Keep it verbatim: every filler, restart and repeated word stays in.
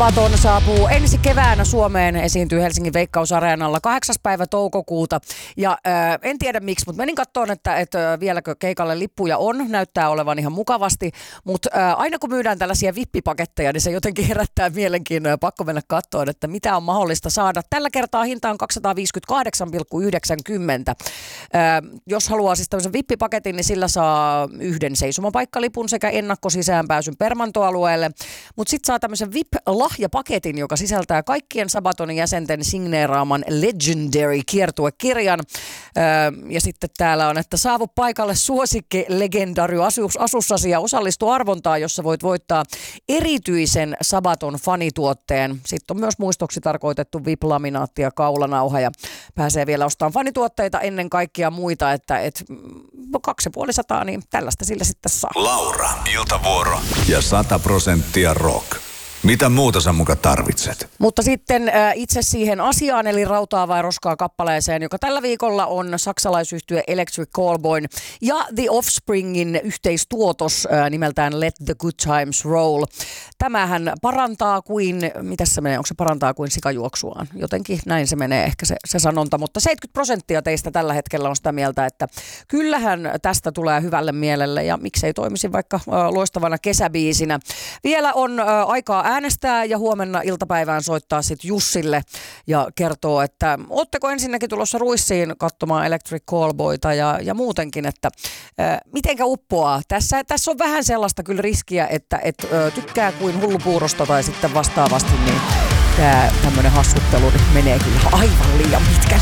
Sabaton saapuu ensi keväänä Suomeen, esiintyy Helsingin Veikkausareenalla kahdeksas päivä toukokuuta. Ja äh, en tiedä miksi, mutta menin katsomaan, että, että vieläkö keikalle lippuja on. Näyttää olevan ihan mukavasti, mutta äh, aina kun myydään tällaisia vippipaketteja, niin se jotenkin herättää mielenkiinnoa ja pakko mennä katsomaan, että mitä on mahdollista saada. Tällä kertaa hinta on kaksisataaviisikymmentäkahdeksan pilkku yhdeksänkymmentä. Äh, jos haluaa siis tämmöisen vippipaketin, niin sillä saa yhden seisomapaikkalipun sekä ennakkosisäänpääsyn Permanto-alueelle. Mutta sitten saa tämmöisen V I P-lahjapaketin, joka sisältää kaikkien Sabatonin jäsenten signeeraaman Legendary-kiertuekirjan. Öö, ja sitten täällä on, että saavu paikalle suosikki Legendary asus, asussasi ja osallistu arvontaan, jossa voit voittaa erityisen Sabaton fanituotteen. Sitten on myös muistoksi tarkoitettu V I P-laminaatti ja kaulanauha ja pääsee vielä ostamaan fanituotteita ennen kaikkea muita, että et, kaksi ja puoli sataa, niin tällaista sillä sitten saa. Laura, iltavuoro ja sata prosenttia rock. Mitä muuta sä muka tarvitset? Mutta sitten äh, itse siihen asiaan, eli Rautaa vai roskaa kappaleeseen, joka tällä viikolla on saksalaisyhtye Electric Callboyn ja The Offspringin yhteistuotos äh, nimeltään Let the Good Times Roll. Tämähän parantaa kuin, mitäs se menee, onko se parantaa kuin sikajuoksuaan? Jotenkin näin se menee ehkä se, se sanonta, mutta seitsemänkymmentä prosenttia teistä tällä hetkellä on sitä mieltä, että kyllähän tästä tulee hyvälle mielelle ja miksei toimisi vaikka äh, loistavana kesäbiisinä. Vielä on äh, aikaa äänestää ja huomenna iltapäivään soittaa sitten Jussille ja kertoo, että ootteko ensinnäkin tulossa Ruissiin katsomaan Electric Callboyta ja, ja muutenkin, että ää, mitenkä uppoaa. Tässä, tässä on vähän sellaista kyllä riskiä, että et, ä, tykkää kuin hullupuurosta tai sitten vastaavasti, niin tämä tämmöinen hassuttelu menee kyllä aivan liian pitkälle.